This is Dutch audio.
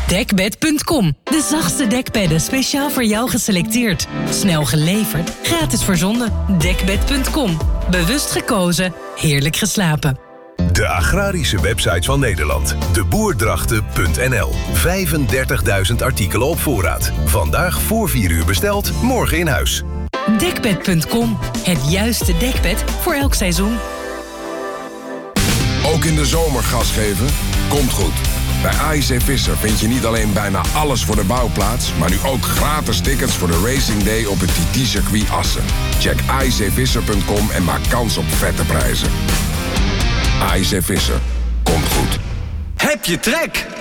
Dekbed.com. De zachtste dekbedden speciaal voor jou geselecteerd. Snel geleverd, gratis verzonden. Dekbed.com. Bewust gekozen, heerlijk geslapen. De agrarische website van Nederland. Deboerdrachten.nl. 35.000 artikelen op voorraad. Vandaag voor 4 uur besteld, morgen in huis. Dekbed.com. Het juiste dekbed voor elk seizoen. Ook in de zomer gas geven? Komt goed. Bij AIC Visser vind je niet alleen bijna alles voor de bouwplaats, maar nu ook gratis tickets voor de Racing Day op het TT-circuit Assen. Check aicvisser.com en maak kans op vette prijzen. AIC Visser. Komt goed. Heb je trek?